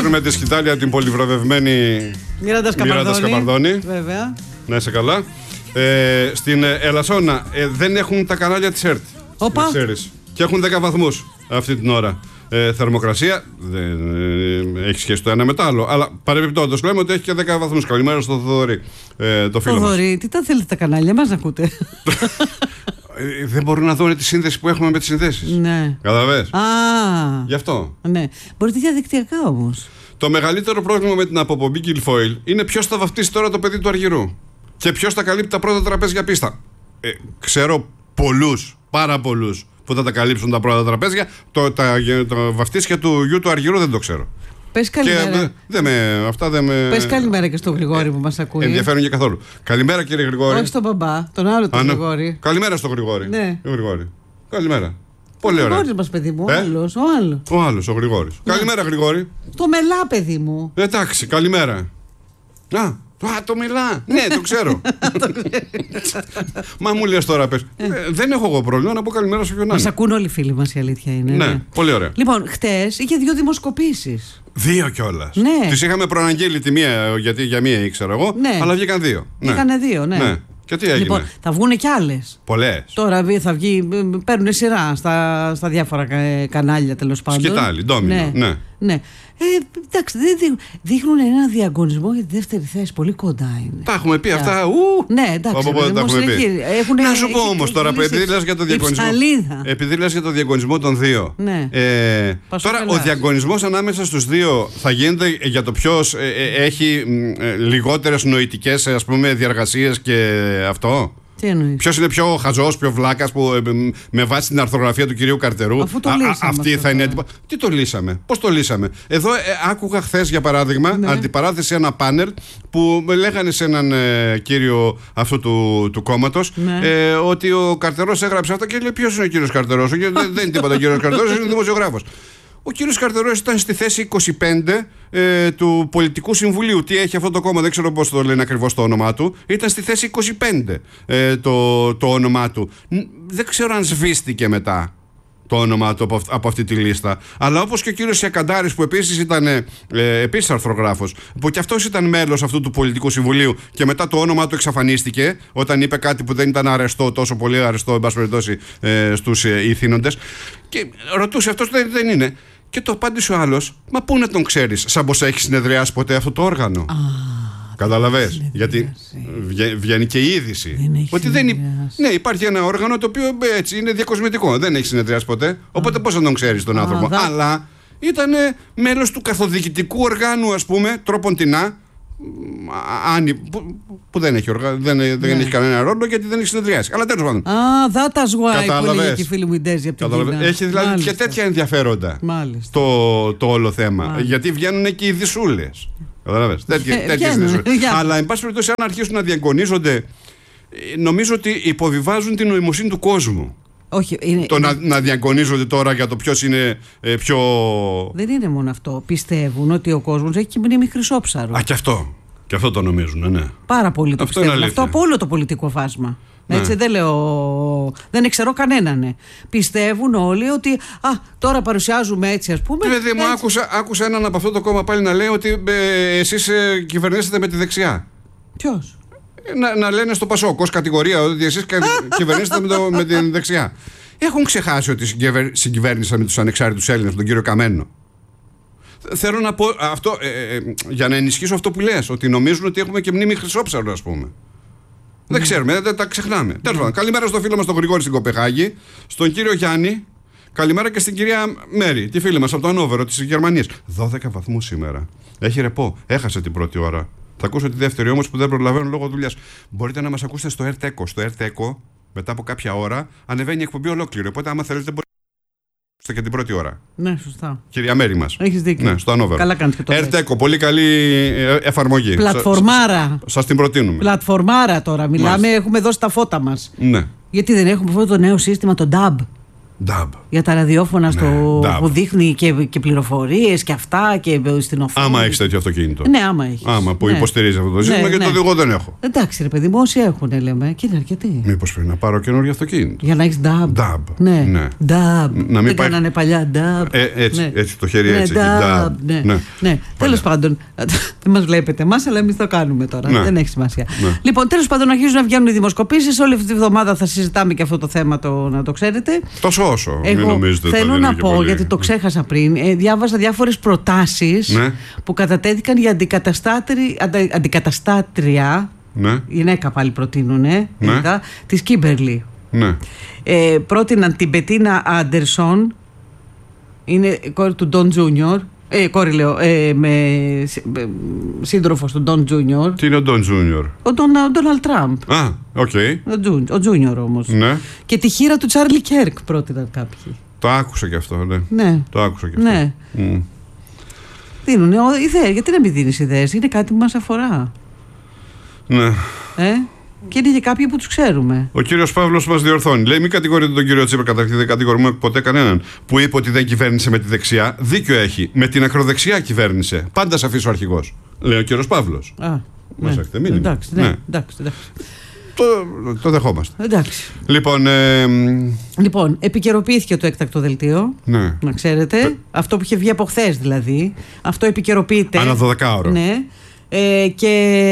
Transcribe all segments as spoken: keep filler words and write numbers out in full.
φέρνουμε τη σκητάλια την πολυβραβευμένη Μιράντα Σκαπαρδόνη. Βέβαια. Να είσαι καλά. Ε, στην Ελασσόνα ε, δεν έχουν τα κανάλια της ΕΡΤ. Όπα. Και έχουν δέκα βαθμούς αυτή την ώρα. Ε, θερμοκρασία δεν ε, έχει σχέση το ένα με το άλλο. Αλλά παρεμπιπτόντως λέμε ότι έχει και δέκα βαθμούς. Καλημέρα στο Θοδωρή. Ε, το φίλο Θοδωρή, τι τα θέλετε τα κανάλια μας να ακούτε? ε, δεν μπορούν να δουν τη σύνδεση που έχουμε με τις συνδέσεις. Ναι. Καταλαβες. Α, γι' αυτό. Ναι. Μπορείτε διαδικτυακά όμως. Το μεγαλύτερο πρόβλημα με την αποπομπή Guilfoyle είναι ποιος θα βαφτίσει τώρα το παιδί του Αργυρού. Και ποιος θα καλύπτει τα πρώτα τραπέζια πίστα. Ε, ξέρω πολλούς, πάρα πολλούς που θα τα καλύψουν τα πρώτα τραπέζια. Το, τα, το βαφτίσια του γιου του Αργυρού δεν το ξέρω. Πες καλημέρα. Και, δε με, αυτά δεν με... Πες καλημέρα και στον Γρηγόρη ε, που μας ακούει. Ενδιαφέρον και καθόλου. Καλημέρα κύριε Γρηγόρη. Όχι στον μπαμπά, τον άλλο τον Άνω. Γρηγόρη. Καλημέρα στον Γρηγόρη. Ναι. Γρηγόρη. Καλημέρα. Πολύ ωραία. Ο Γρηγόρης μας, παιδί μου, ο ε? άλλος, ο άλλος. Ο άλλος, ο Γρηγόρης. Ναι. Καλημέρα Γρηγόρη. Το μελά, παιδί μου. Εντάξει, καλημέρα. Α, Α, το μιλά. Ναι, το ξέρω. Μα μου λες τώρα, πες. Ε, δεν έχω εγώ πρόβλημα να πω καλημέρα σε ποιον άλλο. Μας ακούν όλοι οι φίλοι μας, η αλήθεια είναι. Ναι, ναι, πολύ ωραία. Λοιπόν, χτες είχε δύο δημοσκοπήσεις. Δύο κιόλας. Ναι. Τις είχαμε προαναγγείλει τη μία, γιατί για μία ήξερα εγώ. Ναι. Αλλά βγήκαν δύο. Βγήκανε ναι. δύο, ναι. ναι. Και τι έγινε? Λοιπόν, θα βγουνε κι άλλες. Πολλές. Τώρα θα βγει, παίρνουν σειρά στα, στα διάφορα κανάλια τέλος πάντων. Σκητάλι, ντόμινο. Ναι. ναι. ναι. Ε, εντάξει, δείχνουν ένα διαγωνισμό για τη δεύτερη θέση. Πολύ κοντά είναι. Τα έχουμε πει αυτά. Ου, ναι, εντάξει. Από πότε τα έχουμε πει. Έχουνε, να σου πω όμως τώρα, επειδή λες για το διαγωνισμό. Επειδή λες για το διαγωνισμό των δύο. Ναι. Ε, τώρα ο διαγωνισμός ανάμεσα στους δύο θα γίνεται για το ποιος ε, ε, έχει ε, λιγότερες νοητικές ας πούμε διαργασίες και αυτό. Ποιος είναι πιο χαζός, πιο βλάκας που ε, με βάση την αρθρογραφία του κυρίου Καρτερού. Αφού το λύσαμε. Α, αυτή θα είναι έτοιμη. Τι το λύσαμε, πώς το λύσαμε? Εδώ ε, άκουγα χθες για παράδειγμα ναι. αντιπαράθεση ένα πάνελ που λέγανε σε έναν ε, κύριο αυτού του, του κόμματος ναι. ε, ότι ο Καρτερός έγραψε αυτά και λέει ποιος είναι ο κύριος Καρτερός? δεν είναι τίποτα ο κύριος Καρτερός, είναι δημοσιογράφος. Ο κύριος Καρτερός ήταν στη θέση είκοσι πέντε ε, του Πολιτικού Συμβουλίου. Τι έχει αυτό το κόμμα, δεν ξέρω πώς το λένε ακριβώς το όνομά του. Ήταν στη θέση είκοσι πέντε ε, το, το όνομά του. Δεν ξέρω αν σβήστηκε μετά το όνομά του από, από αυτή τη λίστα. Αλλά όπως και ο κύριος Σιακαντάρης που επίσης ήταν ε, επίσης αρθρογράφος, που και αυτός ήταν μέλος αυτού του Πολιτικού Συμβουλίου και μετά το όνομά του εξαφανίστηκε όταν είπε κάτι που δεν ήταν αρεστό, τόσο πολύ αρεστό, εν πάση περιπτώσει, ε, στους ε, ηθήνοντες. Και ρωτούσε αυτός δεν, δεν είναι. Και το απάντησε ο άλλος, μα πού να τον ξέρεις, σαν πως έχει συνεδριάσει ποτέ αυτό το όργανο. Ah, καταλαβες, γιατί βγαίνει και η είδηση. Δεν ότι δεν υ... Ναι, υπάρχει ένα όργανο το οποίο έτσι είναι διακοσμητικό, δεν έχει συνεδριάσει ποτέ. Οπότε ah. πώς να τον ξέρεις τον άνθρωπο. Ah, αλλά ήταν μέλος του καθοδικητικού οργάνου, ας πούμε, τρόποντινά, που, που δεν, έχει, οργα... δεν, yeah. δεν έχει κανένα ρόλο γιατί δεν έχει συνεδριάσει. Αλλά τέλος πάντων. Α, that's why που λέγε και η φίλη μου η Ντέζη από την Κίνα. Έχει δηλαδή Μάλιστα. και τέτοια ενδιαφέροντα το, το όλο θέμα. Μάλιστα. Γιατί βγαίνουν και οι δυσούλες. Καταλαβες. Τέτοιες δυσούλες. Αλλά εν πάση περιπτώσει, αν αρχίσουν να διαγωνίζονται, νομίζω ότι υποβιβάζουν την νοημοσύνη του κόσμου. Όχι, είναι, το είναι... Να, να διαγωνίζονται τώρα για το ποιος είναι ε, πιο. Δεν είναι μόνο αυτό. Πιστεύουν ότι ο κόσμος έχει μνήμη χρυσόψαρου. Α, και αυτό. Και αυτό το νομίζουν, ναι. Πάρα πολύ το αυτό πιστεύουν. Αυτό από όλο το πολιτικό φάσμα. Ναι. Έτσι δεν λέω. Δεν ξέρω κανέναν. Ναι. Πιστεύουν όλοι ότι. Α, τώρα παρουσιάζουμε έτσι, ας πούμε. Δηλαδή, μου άκουσα, άκουσα έναν από αυτό το κόμμα πάλι να λέει ότι ε, εσείς ε, κυβερνήσετε με τη δεξιά. Ποιος? Να, να λένε στο Πασόκ ως κατηγορία ότι εσείς κυβερνήσετε με, το, με την δεξιά. Έχουν ξεχάσει ότι συγκυβέρνησαν με τους ανεξάρτητους Έλληνες, τον κύριο Καμένο. Θέλω να πω αυτό, ε, ε, για να ενισχύσω αυτό που λες, ότι νομίζουν ότι έχουμε και μνήμη χρυσόψαρου, ας πούμε. Mm. Δεν ξέρουμε, δεν τα ξεχνάμε. Mm. Τέλος πάντων, καλημέρα στο φίλο μας τον Γρηγόρη στην Κοπεχάγη, στον κύριο Γιάννη, καλημέρα και στην κυρία Μέρη, τη φίλη μας από το Ανόβερο της Γερμανίας. δώδεκα βαθμούς σήμερα. Έχει ρεπό, έχασε την πρώτη ώρα. Θα ακούσω τη δεύτερη όμως που δεν προλαβαίνω λόγω δουλειάς. Μπορείτε να μας ακούσετε στο ΕΡΤΕΚΟ. Στο ΕΡΤΕΚΟ, μετά από κάποια ώρα, ανεβαίνει η εκπομπή ολόκληρη. Οπότε, άμα θέλετε, μπορείτε να ακούσετε και την πρώτη ώρα. Ναι, σωστά. Κυρία Μέρη μας. Έχεις δίκιο. Ναι, στο Ανόβερο. Καλά κάνεις και το ΕΡΤΕΚΟ, πολύ καλή εφαρμογή. Πλατφορμάρα. Σας την προτείνουμε. Πλατφορμάρα τώρα. Μιλάμε, Μάλιστα. Έχουμε δώσει τα φώτα μας. Ναι. Γιατί δεν έχουμε αυτό το νέο σύστημα, το ντάμπ. Dab. Για τα ραδιόφωνα ναι, στο, που δείχνει και, και πληροφορίες και αυτά και στην οθόνη. Άμα έχεις τέτοιο αυτοκίνητο. Ναι, άμα έχεις. Άμα που ναι. υποστηρίζει αυτό το σύστημα, ναι, γιατί ναι. το εγώ δεν έχω. Εντάξει, ρε παιδί μου, όσοι έχουν, λέμε, και είναι αρκετοί. Μήπως πρέπει να πάρω καινούργιο αυτοκίνητο. Για να έχεις dab. Dab. Ναι. ναι. Dab. Να δεν πάει... κάνανε παλιά dab. Ε, έτσι, ναι. έτσι, το χέρι ναι, έτσι. Dab. Dab. Ναι. Ναι. ναι. Τέλος πάντων, δεν μας βλέπετε εμάς, αλλά εμείς το κάνουμε τώρα. Ναι. Δεν έχει σημασία. Ναι. Λοιπόν, τέλος πάντων, αρχίζουν να βγαίνουν οι δημοσκοπήσεις. Όλη αυτή τη βδομάδα θα συζητάμε και αυτό το θέμα, το, να το ξέρετε. Τόσο όσο. Εγώ θέλω να πω, πολύ. γιατί το ξέχασα πριν, ε, διάβαζα διάφορες προτάσεις ναι. που κατατέθηκαν για αντικαταστάτρια. Ναι. Γυναίκα πάλι προτείνουνε, ναι. είδα, της Κίμπερλι. Ναι. Ε, πρότειναν την Μπετίνα Άντερσον, είναι κόρη του Ντον Τζούνιορ. Ε, κόρη λέω, ε, με, με σύντροφος του Ντον Τζούνιορ. Τι είναι ο Ντον Τζούνιορ? Ο Ντόναλντ Τραμπ. Α, οκ. Okay. Ο Τζούνιορ όμως. Ναι. Και τη χείρα του Τσάρλι Κέρκ πρότειναν κάποιοι. Το άκουσα και αυτό, ναι. ναι. Το άκουσα και αυτό. Ναι. Mm. Δίνουν ιδέες. Γιατί να μην δίνεις ιδέες? Είναι κάτι που μας αφορά. Ναι. Ε? Και είναι και κάποιοι που τους ξέρουμε. Ο κύριος Παύλος μας διορθώνει. Λέει: μην κατηγορείτε τον κύριο Τσίπρα, καταρχήν δεν κατηγορούμε ποτέ κανέναν που είπε ότι δεν κυβέρνησε με τη δεξιά. Δίκιο έχει. Με την ακροδεξιά κυβέρνησε. Πάντα σαφής ο αρχηγός. Λέει ο κύριος Παύλος. Α, μας ναι. έχετε μήνυμα. Εντάξει, ναι. Ναι. εντάξει, εντάξει. Το, το δεχόμαστε. Εντάξει. Λοιπόν, ε, λοιπόν, επικαιροποιήθηκε το έκτακτο δελτίο. Ναι. Να ξέρετε. Ε, αυτό που είχε βγει από χθες δηλαδή. Αυτό επικαιροποιείται. Ανά δωδεκάωρο. Ναι. Ε, και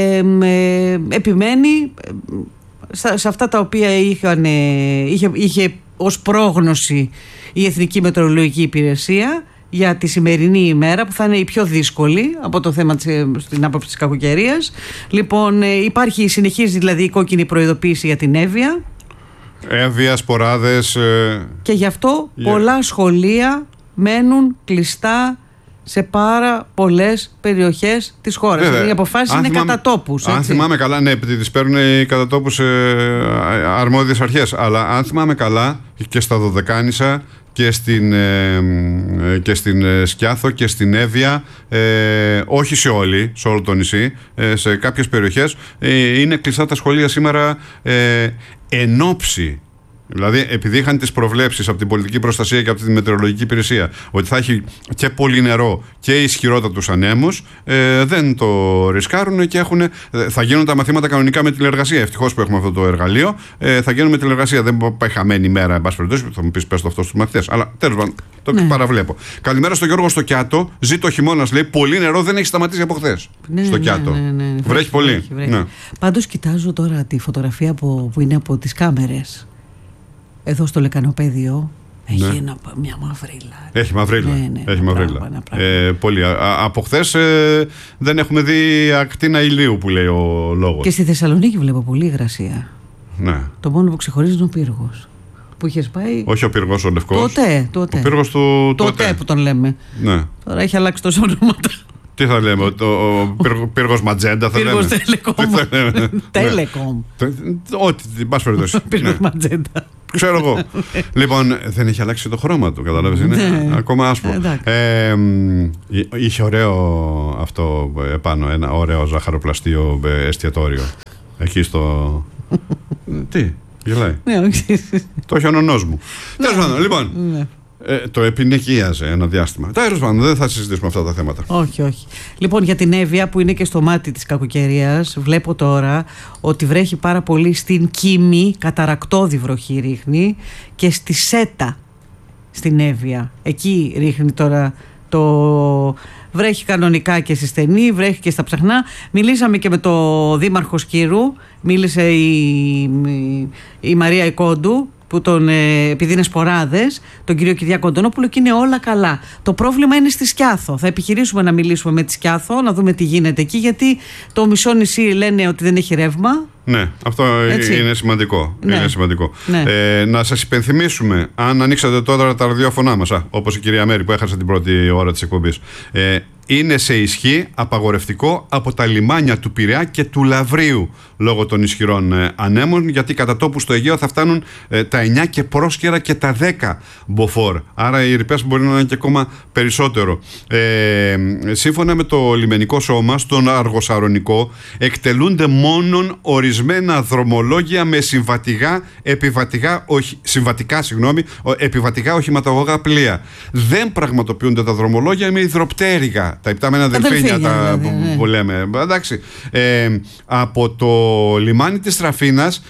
ε, επιμένει σε, σε αυτά τα οποία είχαν, είχε, είχε ως πρόγνωση η Εθνική Μετεωρολογική Υπηρεσία για τη σημερινή ημέρα, που θα είναι η πιο δύσκολη από το θέμα της, στην άποψη της κακοκαιρίας. Λοιπόν, υπάρχει, συνεχίζει δηλαδή η κόκκινη προειδοποίηση για την Εύβοια. Εύβοια, σποράδες. Ε... Και γι' αυτό yeah. πολλά σχολεία μένουν κλειστά σε πάρα πολλές περιοχές της χώρας. Δηλαδή, οι αποφάσεις είναι θυμάμαι, κατά τόπους. Αν θυμάμαι καλά, ναι, επειδή τις παίρνουν οι κατά τόπους ε, αρμόδιες αρχές. Αλλά αν θυμάμαι καλά, και στα Δωδεκάνησα και στην, ε, και στην Σκιάθο και στην Εύβοια, ε, όχι σε όλη, σε όλο το νησί, ε, σε κάποιες περιοχές ε, είναι κλειστά τα σχολεία σήμερα ε, εν όψη. Δηλαδή, επειδή είχαν τις προβλέψεις από την πολιτική προστασία και από τη μετεωρολογική υπηρεσία ότι θα έχει και πολύ νερό και ισχυρότατους ανέμους, ε, δεν το ρισκάρουν και έχουν, θα γίνουν τα μαθήματα κανονικά με τηλεργασία. Ευτυχώς που έχουμε αυτό το εργαλείο, ε, θα γίνουν με τηλεργασία. Δεν πάει χαμένη ημέρα, εν πάση περιπτώσει, θα μου πεις πες το αυτό στους μαθητές. Αλλά τέλος πάντων, το ναι. παραβλέπω. Καλημέρα στο Γιώργο στο Κιάτο. Ζει το χειμώνας, λέει. Πολύ νερό δεν έχει σταματήσει από χθες. Ναι, στο ναι, Κιάτο. Ναι, ναι, ναι. Βρέχει, βρέχει πολύ. Βρέχει, βρέχει. Ναι. Πάντως, κοιτάζω τώρα τη φωτογραφία που, που είναι από τις κάμερες. Εδώ στο λεκανοπέδιο έχει ναι. ένα, μια μαυρίλα. Έχει μαυρίλα. Ναι, ναι, έχει μαυρίλα. Πράγμα, πράγμα. Ε, πολύ. Α, από χθες ε, δεν έχουμε δει ακτίνα ηλίου που λέει ο λόγος. Και στη Θεσσαλονίκη βλέπω πολύ υγρασία. Ναι. Το μόνο που ξεχωρίζει είναι ο πύργος. Που είχες πάει. Όχι ο πύργος ο λευκός. Τότε. τότε. Ο πύργος του. Τότε, τότε που τον λέμε. Ναι. Τώρα έχει αλλάξει τόσο ονόματα. Τι θα λέμε, ο, ο, ο πύργος Ματζέντα θα πύργος λέμε. Τέλεκομ. Ό,τι, την πάση περιπτώσει. Πύργος Ματζέντα. Ξέρω εγώ. Λοιπόν, δεν έχει αλλάξει το χρώμα του, καταλάβεις, είναι ναι. ακόμα άσπρο. Ε, είχε ωραίο αυτό επάνω, ένα ωραίο ζαχαροπλαστείο εστιατόριο. Εκεί στο... Τι, γελάει. Ναι, όχι. Το έχει ο νονός μου. Τέλος πάντων, λοιπόν... Ε, το επινοικίαζε ένα διάστημα. Τέλος πάντων, δεν θα συζητήσουμε αυτά τα θέματα. Όχι, όχι. Λοιπόν, για την Εύβοια που είναι και στο μάτι της κακοκαιρίας, βλέπω τώρα ότι βρέχει πάρα πολύ στην Κίμη, καταρακτώδη βροχή ρίχνει, και στη Σέτα στην Εύβοια. Εκεί ρίχνει τώρα το... Βρέχει κανονικά και στη Στενή, βρέχει και στα Ψαχνά. Μιλήσαμε και με το δήμαρχο Σκύρου, μίλησε η, η, η Μαρία Ικόντου, που τον, επειδή είναι σποράδες, τον κύριο Κυριάκο Αντωνόπουλο, και είναι όλα καλά. Το πρόβλημα είναι στη Σκιάθο. Θα επιχειρήσουμε να μιλήσουμε με τη Σκιάθο, να δούμε τι γίνεται εκεί, γιατί το μισό νησί λένε ότι δεν έχει ρεύμα. Ναι, αυτό έτσι είναι σημαντικό. Ναι. Είναι σημαντικό. Ναι. Ε, να σας υπενθυμίσουμε, αν ανοίξατε τώρα τα ραδιόφωνά μας, όπως η κυρία Μέρη που έχασε την πρώτη ώρα της εκπομπής, ε, είναι σε ισχύ απαγορευτικό από τα λιμάνια του Πειραιά και του Λαβρίου λόγω των ισχυρών ε, ανέμων, γιατί κατά τόπου στο Αιγαίο θα φτάνουν ε, τα εννιά και πρόσκαιρα και τα δέκα μποφόρ. Άρα οι ρηπές μπορεί να είναι και ακόμα περισσότερο. Ε, σύμφωνα με το λιμενικό σώμα, στον Αργοσαρονικό εκτελούνται μόνον ορισμένα δρομολόγια με συμβατικά, επιβατικά, όχι, συμβατικά συγγνώμη, επιβατικά οχηματαγωγά πλοία. Δεν πραγματοποιούνται τα δρομολόγια με υδροπτέρυγα, τα υπτάμενα δελφίνια, τα δηλαδή, ναι. που λέμε. Εντάξει. Ε, από το λιμάνι της Τραφίνας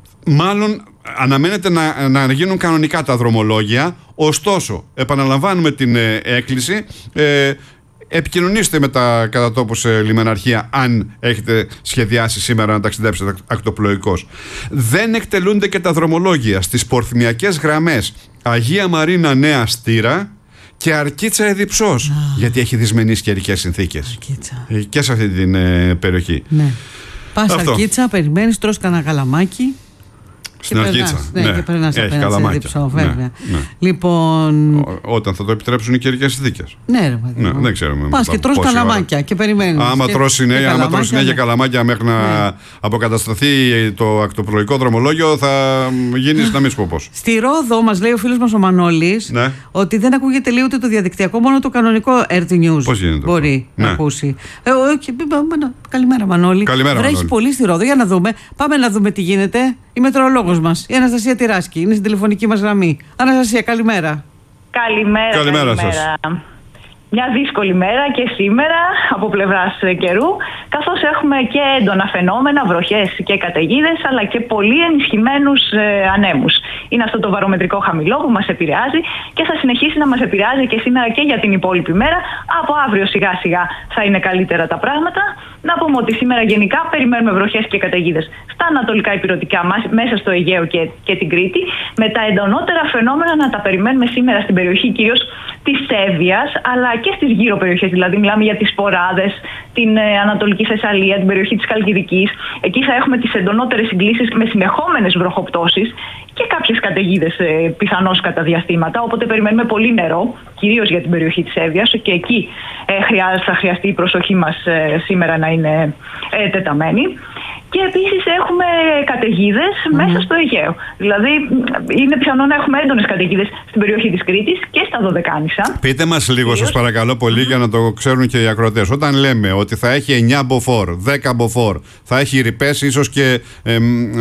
μάλλον αναμένεται να, να γίνουν κανονικά τα δρομολόγια. Ωστόσο, επαναλαμβάνουμε την ε, έκκληση, ε, επικοινωνήστε με τα κατά τόπους ε, λιμεναρχεία αν έχετε σχεδιάσει σήμερα να ταξιδέψετε ακτοπλοϊκώς. Δεν εκτελούνται και τα δρομολόγια στις πορθμιακές γραμμές Αγία Μαρίνα Νέα Στήρα και Αρκίτσα Εδιψός, ah. γιατί έχει δυσμενείς καιρικές συνθήκες ε, και σε αυτή την ε, περιοχή. Ναι. Πας Αρκίτσα, περιμένεις, τρως κανένα καλαμάκι. Στην Αρκίτσα. Ναι, ναι, και περνάς έχει καλαμάκια. βέβαια. Ναι, ναι. Λοιπόν... Ό, όταν θα το επιτρέψουν οι καιρικές συνθήκες. Ναι, ρε παιδί. Ναι, δεν ξέρουμε. Πας και τρως καλαμάκια ώρα. Και περιμένεις. Άμα τρως συνέχεια ναι. καλαμάκια μέχρι να ναι. αποκατασταθεί το ακτοπλοϊκό δρομολόγιο, θα γίνεις να μην σου πω πώς. Στη Ρόδο μας λέει ο φίλος μας ο Μανώλης ναι. ότι δεν ακούγεται λίγο ούτε το διαδικτυακό, μόνο το κανονικό αρ τι News. Πώς γίνεται μπορεί ναι. να ακούσει. Ε, και, καλημέρα Μανώλη. Καλημέρα, βρέχει Μανώλη. Πολύ στη Ρόδο. Για να δούμε. Πάμε να δούμε τι γίνεται. Η μετεωρολόγος μας, η Αναστασία Τυράσκη, είναι στην τηλεφωνική μας γραμμή. Αναστασία, καλημέρα. Καλημέρα, καλημέρα, καλημέρα. Σας. Μια δύσκολη μέρα και σήμερα από πλευράς καιρού, καθώς έχουμε και έντονα φαινόμενα, βροχές και καταιγίδες, αλλά και πολύ ενισχυμένους ε, ανέμους. Είναι αυτό το βαρομετρικό χαμηλό που μας επηρεάζει και θα συνεχίσει να μας επηρεάζει και σήμερα και για την υπόλοιπη μέρα. Από αύριο σιγά σιγά θα είναι καλύτερα τα πράγματα. Να πούμε ότι σήμερα γενικά περιμένουμε βροχές και καταιγίδες στα ανατολικά ηπειρωτικά, μέσα στο Αιγαίο και, και την Κρήτη. Με τα εντονότερα φαινόμενα να τα περιμένουμε σήμερα στην περιοχή κυρίως της Εύβοιας, αλλά και στις γύρω περιοχές. Δηλαδή, μιλάμε για τις Ποράδες, την ε, Ανατολική Θεσσαλία, την περιοχή της Καλκιδικής. Εκεί θα έχουμε τις εντονότερες συγκλήσεις με συνεχόμενες βροχοπτώσεις και κάποιες καταιγίδες ε, πιθανώς κατά διαστήματα. Οπότε περιμένουμε πολύ νερό, κυρίως για την περιοχή της Εύβοιας, και εκεί ε, χρειάζεται, θα χρειαστεί η προσοχή μας ε, σήμερα να είναι ε, τεταμένη. Και επίσης έχουμε καταιγίδες mm. μέσα στο Αιγαίο. Δηλαδή είναι πιθανό να έχουμε έντονες καταιγίδες στην περιοχή της Κρήτης και στα Δωδεκάνησα. Πείτε μας λίγο σας παρακαλώ πολύ mm. για να το ξέρουν και οι ακροατές. Όταν λέμε ότι θα έχει εννιά μποφόρ, δέκα μποφόρ, θα έχει ρηπές ίσως και ε, ε,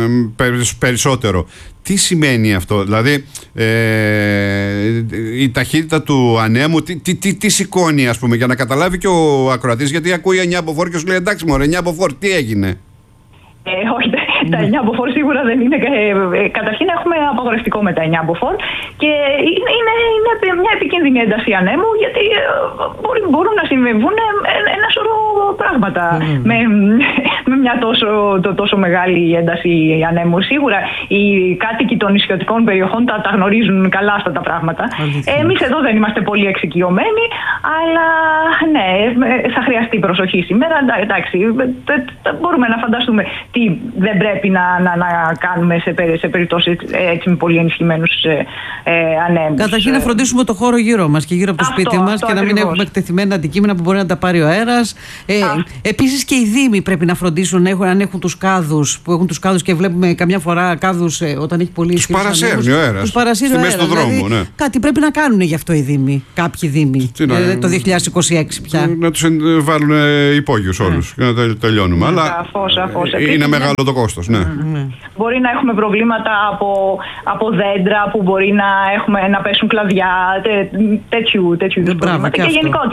περισσότερο. Τι σημαίνει αυτό, δηλαδή ε, η ταχύτητα του ανέμου, τι, τι, τι, τι σηκώνει ας πούμε, για να καταλάβει και ο ακροατής, γιατί ακούει εννιά μποφόρ και σου λέει εντάξει μωρέ εννιά μποφόρ, τι έγινε. Ε, όχι, τα εννιά μποφόρ σίγουρα δεν είναι. Ε, ε, καταρχήν έχουμε απαγορευτικό με τα εννιά μποφόρ και είναι, είναι, είναι μια επικίνδυνη ένταση ανέμου, γιατί ε, μπορεί, μπορούν να συμβούν ένα σωρό πράγματα mm. με, με μια τόσο, το, τόσο μεγάλη ένταση ανέμου. Σίγουρα οι κάτοικοι των νησιωτικών περιοχών τα, τα γνωρίζουν καλά αυτά τα πράγματα. Ε, εμείς εδώ δεν είμαστε πολύ εξοικειωμένοι, αλλά ναι, θα χρειαστεί προσοχή σήμερα. Εντάξει, μπορούμε να φανταστούμε τι δεν πρέπει να, να, να κάνουμε σε, σε περιπτώσεις έτσι με πολύ ενισχυμένους ε, ε, ανέμους. Καταρχήν να φροντίσουμε το χώρο γύρω μας και γύρω από το αυτό, σπίτι μας και να μην έχουμε εκτεθειμένα αντικείμενα που μπορεί να τα πάρει ο αέρας. Ε, επίσης και οι δήμοι πρέπει να φροντίσουν έχουν, αν έχουν τους κάδους, που έχουν τους κάδους και βλέπουμε καμιά φορά κάδους ε, όταν έχει πολύ ισχυρούς ανέμους. Τους παρασέρνει ο αέρας. Τους παρασύρει ο αέρας. Στη μέση του δρόμου, ναι. Κάτι πρέπει να κάνουν γι' αυτό οι δήμοι. Κάποιοι δήμοι. Ε, το δύο χιλιάδες είκοσι έξι πια. Να τους βάλουν υπόγειους όλους και να τελειώνουμε. Αλλά είναι μεγάλο το κόστος, ναι. Mm-hmm. Μπορεί να έχουμε προβλήματα από, από δέντρα που μπορεί να, έχουμε, να πέσουν κλαδιά, τέ, τέτοιου, τέτοιου προβλήματα. Και, και γενικότερα.